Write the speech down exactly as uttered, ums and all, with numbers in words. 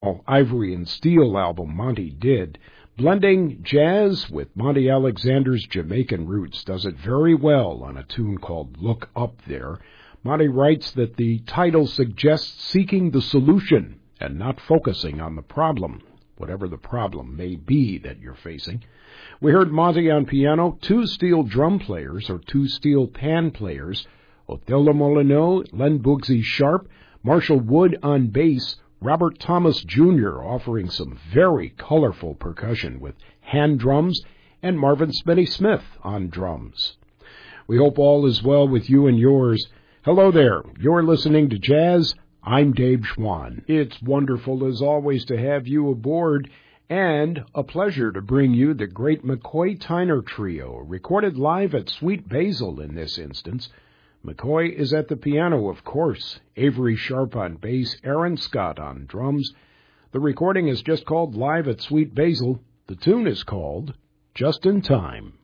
Ivory and Steel album Monty did. Blending jazz with Monty Alexander's Jamaican roots does it very well on a tune called Look Up There. Monty writes that the title suggests seeking the solution and not focusing on the problem, whatever the problem may be that you're facing. We heard Monty on piano, two steel drum players or two steel pan players, Othello Molyneux, Len Bugsy Sharp, Marshall Wood on bass, Robert Thomas Junior offering some very colorful percussion with hand drums, and Marvin Smitty Smith on drums. We hope all is well with you and yours. Hello there. You're listening to Jazz. I'm Dave Schwann. It's wonderful as always to have you aboard, and a pleasure to bring you the great McCoy Tyner Trio, recorded live at Sweet Basil in this instance. McCoy is at the piano, of course, Avery Sharp on bass, Aaron Scott on drums. The recording is just called Live at Sweet Basil. The tune is called Just in Time.